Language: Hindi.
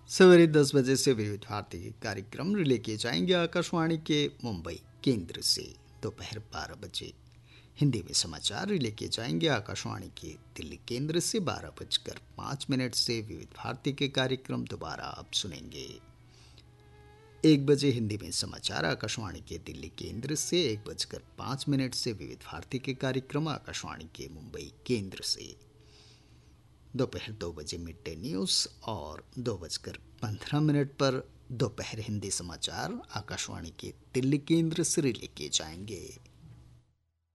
सवेरे 10 बजे से विविध भारती के कार्यक्रम रिले किए जाएंगे आकाशवाणी के मुंबई केंद्र से। दोपहर 12 बजे हिंदी में समाचार रिले किए जाएंगे आकाशवाणी के दिल्ली केंद्र से। 12 बजकर 5 मिनट से विविध भारती के कार्यक्रम दोबारा आप सुनेंगे। 1 बजे हिंदी में समाचार आकाशवाणी के दिल्ली केंद्र से। 1 बजकर 5 मिनट से विविध भारती के कार्यक्रम आकाशवाणी के मुंबई केंद्र से। दोपहर 2 बजे मिड डे न्यूज़ और 2 बजकर 15 मिनट पर दोपहर हिंदी समाचार आकाशवाणी के दिल्ली केंद्र से रिले किए जाएंगे।